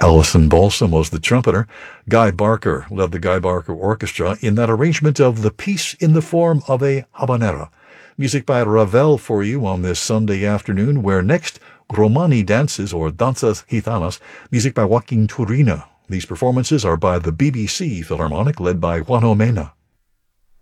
Allison Balsam was the trumpeter. Guy Barker led the Guy Barker Orchestra in that arrangement of The Piece in the Form of a Habanera. Music by Ravel for you on this Sunday afternoon, where next, Romani Dances or Danzas Gitanas, music by Joaquin Turina. These performances are by the BBC Philharmonic, led by Juan Omena.